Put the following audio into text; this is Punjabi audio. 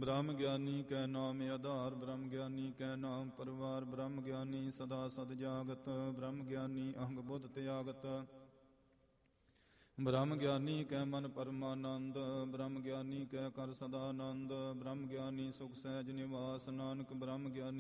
ਬ੍ਰਹਮ ਗਿਆਨੀ ਕੈ ਨਾਮ ਆਧਾਰ, ਬ੍ਰਹਮ ਗਿਆਨੀ ਕੈ ਨਾਮ ਪਰਵਾਰ, ਬ੍ਰਹਮ ਗਿਆਨੀ ਸਦਾ ਸਦ ਜਾਗਤ, ਬ੍ਰਹਮ ਗਿਆਨੀ ਅਹੰਗ ਬੁੱਧ ਤਿਆਗਤ, ਬ੍ਰਹਮ ਗਿਆਨੀ ਕੈ ਮਨ ਪਰਮਾਨੰਦ, ਬ੍ਰਹਮ ਗਿਆਨੀ ਕੈ ਕਰ ਸਦਾ ਆਨੰਦ, ਬ੍ਰਹਮ ਗਿਆਨੀ ਸੁਖ ਸਹਿਜ ਨਿਵਾਸ, ਨਾਨਕ ਬ੍ਰਹਮ ਗਿਆਨੀ